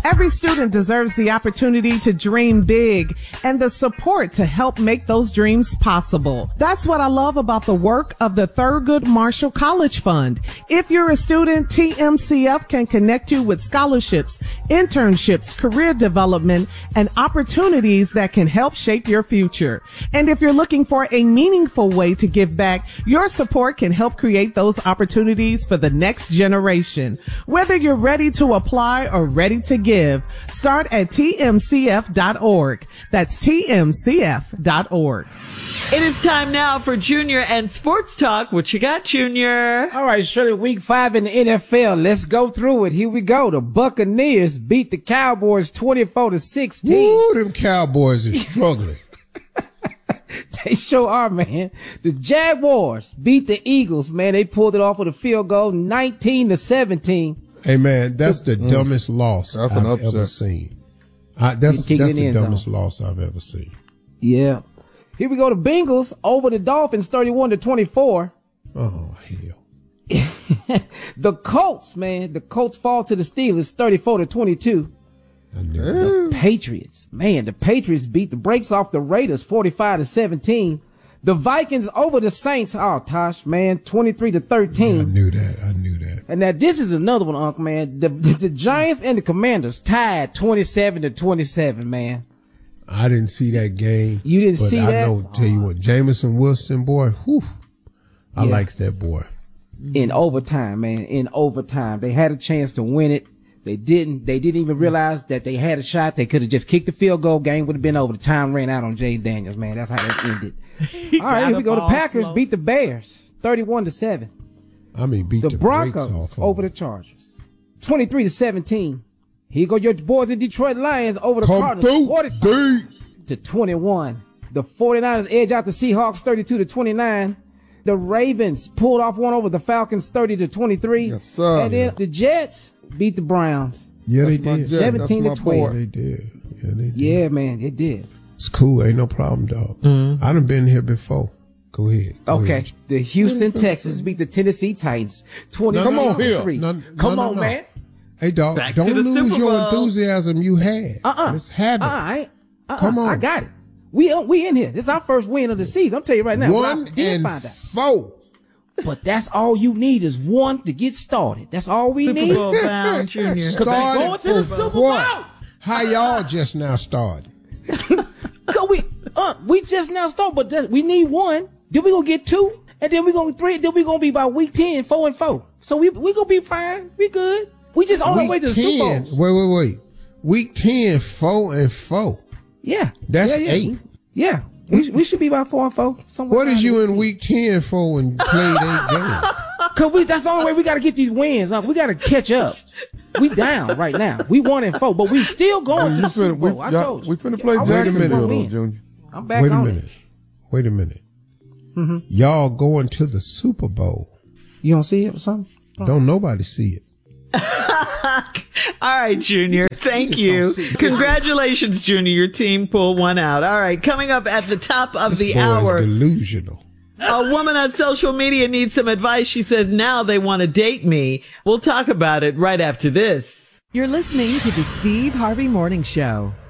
Every student deserves the opportunity to dream big and the support to help make those dreams possible. That's what I love about the work of the Thurgood Marshall College Fund. If you're a student, TMCF can connect you with scholarships, internships, career development, and opportunities that can help shape your future. And if you're looking for a meaningful way to give back, your support can help create those opportunities for the next generation. Whether you're ready to apply or ready to give, start at tmcf.org. That's tmcf.org. It is time now for Junior and Sports Talk. What you got, Junior? All right, Shirley, week 5 in the NFL. Let's go through it. Here we go. The Buccaneers beat the Cowboys 24-16. Woo, them Cowboys are struggling. They sure are, man. The Jaguars beat the Eagles, man. They pulled it off with a field goal, 19-17. Hey, man, that's the dumbest loss I've ever seen. That's the dumbest loss I've ever seen. Yeah. Here we go. The Bengals over the Dolphins, 31-24. Oh, hell. The Colts, man. The Colts fall to the Steelers, 34-22. The Patriots, man. The Patriots beat the brakes off the Raiders, 45-17. The Vikings over the Saints. Oh, Tosh, man, 23-13. Yeah, I knew that. And now this is another one, Uncle, man. The Giants and the Commanders tied 27-27, man. I didn't see that game. You didn't see that? I know, tell you what, Jameson Wilson, boy, whew, I likes that boy. In overtime, man, in overtime. They had a chance to win it. They didn't even realize that they had a shot. They could have just kicked the field goal. Game would have been over. The time ran out on Jay Daniels, man. That's how that ended. All right, here we go. The Packers beat the Bears 31-7. I mean, beat the Broncos over the Chargers 23-17. Here go your boys in Detroit Lions over the Cardinals 45-21. The 49ers edge out the Seahawks 32-29. The Ravens pulled off one over the Falcons 30-23. Yes, sir. And then the Jets beat the Browns. Yeah, they did. 17-12. They did. Yeah, they did. Yeah, man, they did. It's cool. Ain't no problem, dog. Mm-hmm. I done been here before. Go ahead. Okay. The Houston Texans beat the Tennessee Titans 26-3. Come on, man. Hey, dog, don't lose your enthusiasm you had. Let's have it. Come on. I got it. We in here. This is our first win of the season. I'm telling you right now. 1-4. But that's all you need is one to get started. That's all we need. Super Bowl bound, Junior. Going to the Super Bowl. How y'all just now started? We just now started, but we need one. Then we gonna get 2, and then we gonna 3. Then we gonna be by week 10, 4-4. So we gonna be fine. We good. We just on our way to the Super Bowl. Wait. Week 10, 4-4. Yeah. That's 8. Yeah. We should be about 4-4. What is you in week 10 for and played 8 games? Cause that's the only way we gotta get these wins up. We gotta catch up. We down right now. We 1-4, but we still going to the Super Bowl. I told you. We finna play Jacksonville, Junior. I'm back Wait on a minute. Mm-hmm. Y'all going to the Super Bowl. You don't see it or something? Don't nobody see it. All right, Junior. Thank you. Congratulations, Junior. Your team pulled one out. All right. Coming up at the top of the hour. Delusional. A woman on social media needs some advice. She says now they want to date me. We'll talk about it right after this. You're listening to the Steve Harvey Morning Show.